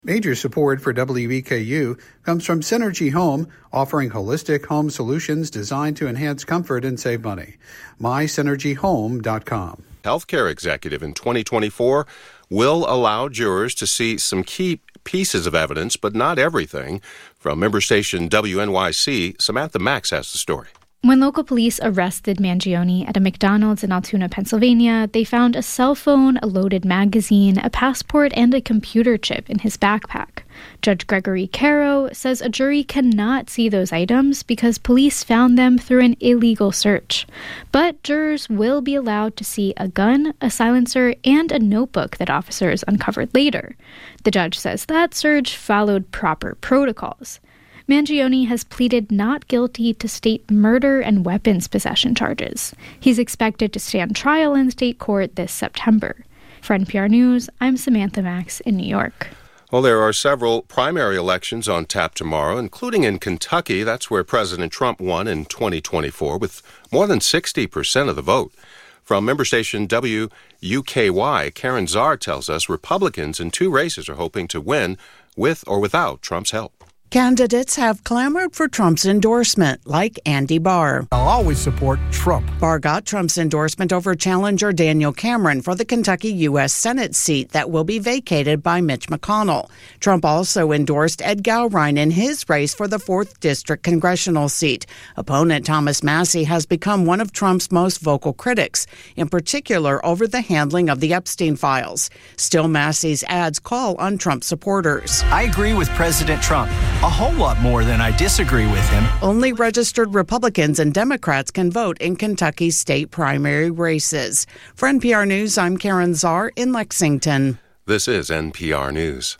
Major support for WEKU comes from Synergy Home, offering holistic home solutions designed to enhance comfort and save money. MySynergyHome.com. Healthcare executive in 2024 will allow jurors to see some key pieces of evidence, but not everything. From member station WNYC, Samantha Max has the story. When local police arrested Mangione at a McDonald's in Altoona, Pennsylvania, they found a cell phone, a loaded magazine, a passport, and a computer chip in his backpack. Judge Gregory Caro says a jury cannot see those items because police found them through an illegal search. But jurors will be allowed to see a gun, a silencer, and a notebook that officers uncovered later. The judge says that search followed proper protocols. Mangione has pleaded not guilty to state murder and weapons possession charges. He's expected to stand trial in state court this September. For NPR News, I'm Samantha Max in New York. Well, there are several primary elections on tap tomorrow, including in Kentucky. That's where President Trump won in 2024 with more than 60% of the vote. From member station WUKY, Karen Czar tells us Republicans in two races are hoping to win with or without Trump's help. Candidates have clamored for Trump's endorsement, like Andy Barr. I'll always support Trump. Barr got Trump's endorsement over challenger Daniel Cameron for the Kentucky U.S. Senate seat that will be vacated by Mitch McConnell. Trump also endorsed Ed Gowrine in his race for the 4th District congressional seat. Opponent Thomas Massie has become one of Trump's most vocal critics, in particular over the handling of the Epstein files. Still, Massie's ads call on Trump supporters. I agree with President Trump a whole lot more than I disagree with him. Only registered Republicans and Democrats can vote in Kentucky's state primary races. For NPR News, I'm Karen Czar in Lexington. This is NPR News.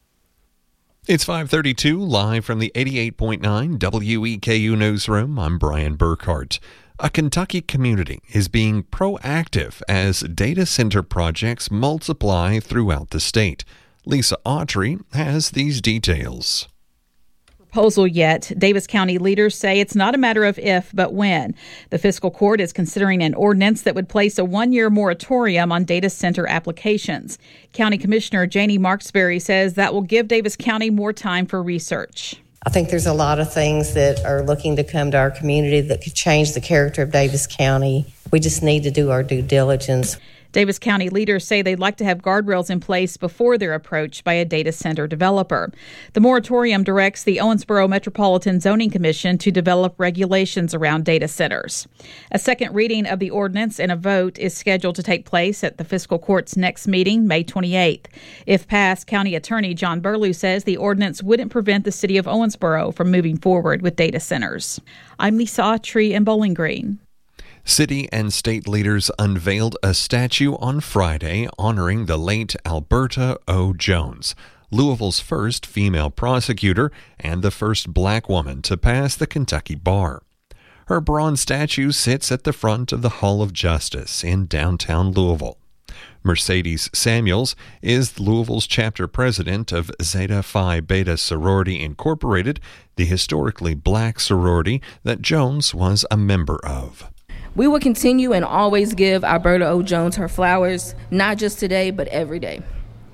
It's 5:32, live from the 88.9 WEKU newsroom. I'm Brian Burkhart. A Kentucky community is being proactive as data center projects multiply throughout the state. Lisa Autry has these details. Proposal yet. Davis County leaders say it's not a matter of if, but when. The fiscal court is considering an ordinance that would place a one-year moratorium on data center applications. County Commissioner Janie Marksberry says that will give Davis County more time for research. I think there's a lot of things that are looking to come to our community that could change the character of Davis County. We just need to do our due diligence. Davis County leaders say they'd like to have guardrails in place before they're approached by a data center developer. The moratorium directs the Owensboro Metropolitan Zoning Commission to develop regulations around data centers. A second reading of the ordinance and a vote is scheduled to take place at the fiscal court's next meeting, May 28th. If passed, County Attorney John Burlew says the ordinance wouldn't prevent the city of Owensboro from moving forward with data centers. I'm Lisa Autry in Bowling Green. City and state leaders unveiled a statue on Friday honoring the late Alberta O. Jones, Louisville's first female prosecutor and the first black woman to pass the Kentucky bar. Her bronze statue sits at the front of the Hall of Justice in downtown Louisville. Mercedes Samuels is Louisville's chapter president of Zeta Phi Beta Sorority Incorporated, the historically black sorority that Jones was a member of. We will continue and always give Alberta O. Jones her flowers, not just today, but every day.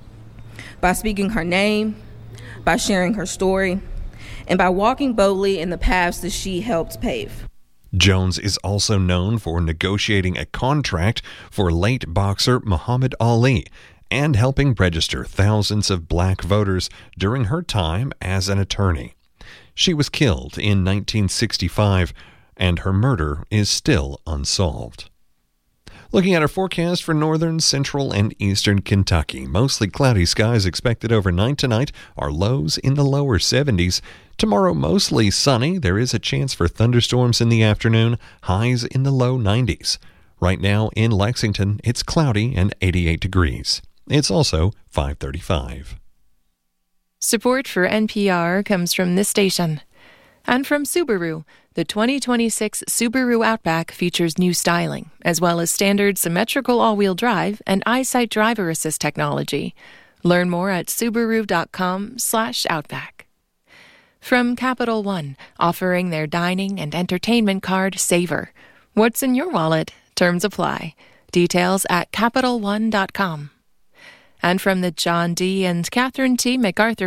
By speaking her name, by sharing her story, and by walking boldly in the paths that she helped pave. Jones is also known for negotiating a contract for late boxer Muhammad Ali and helping register thousands of black voters during her time as an attorney. She was killed in 1965, and her murder is still unsolved. Looking at our forecast for northern, central, and eastern Kentucky. Mostly cloudy skies expected overnight tonight. Our lows in the lower 70s. Tomorrow, mostly sunny. There is a chance for thunderstorms in the afternoon. Highs in the low 90s. Right now in Lexington, it's cloudy and 88 degrees. It's also 5:35. Support for NPR comes from this station. And from Subaru, the 2026 Subaru Outback features new styling, as well as standard symmetrical all-wheel drive and EyeSight driver assist technology. Learn more at Subaru.com/Outback. From Capital One, offering their dining and entertainment card Savor. What's in your wallet? Terms apply. Details at CapitalOne.com. And from the John D. and Catherine T. MacArthur